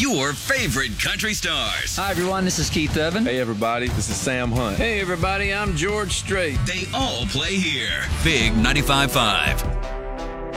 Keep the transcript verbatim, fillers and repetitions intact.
your favorite country stars. Hi, everyone. This is Keith Urban. Hey, everybody. This is Sam Hunt. Hey, everybody. I'm George Strait. They all play here. Big ninety-five point five.